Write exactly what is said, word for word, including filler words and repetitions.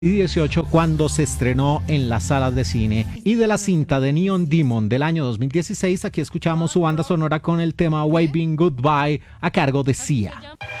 y dieciocho cuando se estrenó en las salas de cine. Y de la cinta de Neon Demon del año dos mil dieciséis, aquí escuchamos su banda sonora con el tema Waving Goodbye a cargo de Sia.